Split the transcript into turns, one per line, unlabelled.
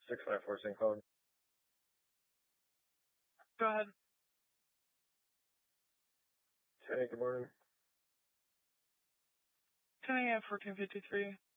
694 sync code.
Go ahead.
Hey, good morning.
10 a.m. 1453.